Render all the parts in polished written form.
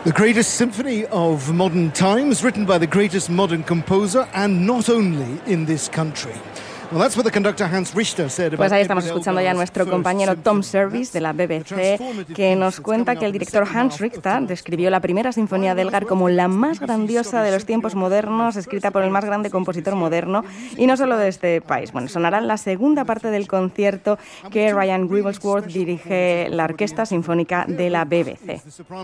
The greatest symphony of modern times, written by the greatest modern composer, and not only in this country. Well, that's what the conductor Hans Richter said about. Pues ahí estamos escuchando ya a nuestro compañero Tom Service de la BBC, que nos cuenta que el director Hans Richter describió la primera sinfonía de Elgar como la más grandiosa de los tiempos modernos, escrita por el más grande compositor moderno, y no solo de este país. Bueno, sonará la segunda parte del concierto que Ryan Wigglesworth dirige la Orquesta Sinfónica de la BBC.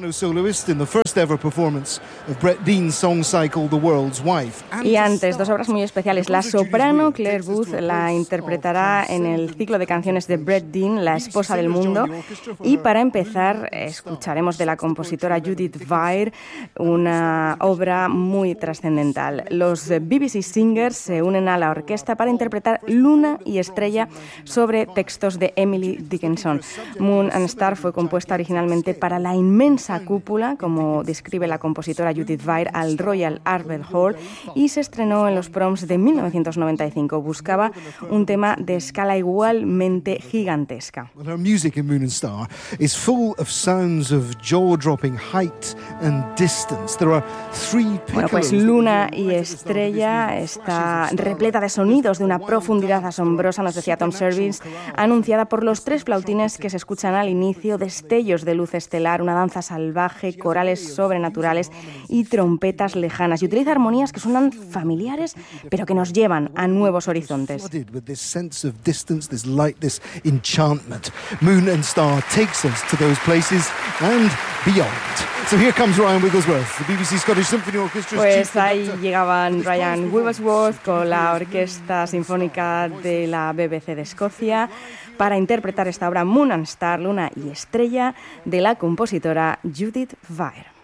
Y antes, dos obras muy especiales. La soprano Claire Booth la interpretará en el ciclo de canciones de Brett Dean, La esposa del mundo. Y para empezar, escucharemos de la compositora Judith Weir una obra muy trascendental. Los BBC Singers se unen a la orquesta para interpretar Luna y Estrella sobre textos de Emily Dickinson. Moon and Star fue compuesta originalmente para la inmensa cúpula, como describe la compositora Judith Weir, al Royal Albert Hall, y se estrenó en los Proms de 1995. Buscaba un tema de escala igualmente gigantesca. Her music in Moon and Star is full of sounds of jaw-dropping height and distance. There are three piccolos. Bueno, pues Luna y Estrella está repleta de sonidos de una profundidad asombrosa, nos decía Tom Service, anunciada por los tres flautines que se escuchan al inicio, destellos de luz estelar, una danza salvaje, corales sobrenaturales y trompetas lejanas. Y utiliza armonías que suenan familiares, pero que nos llevan a nuevos horizontes. With this sense of distance, this light, this enchantment. Moon and Star takes us to those places and beyond. So here comes Ryan Wigglesworth, the BBC Scottish Symphony Orchestra. Pues ahí llegaban Ryan Wigglesworth con la Orquesta Sinfónica de la BBC de Escocia para interpretar esta obra Moon and Star, Luna y Estrella, de la compositora Judith Weir.